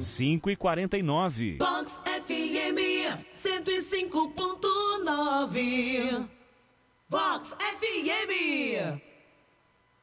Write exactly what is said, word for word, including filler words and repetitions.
cinco e quarenta e nove. Vox F M cento e cinco ponto nove. Vox F M.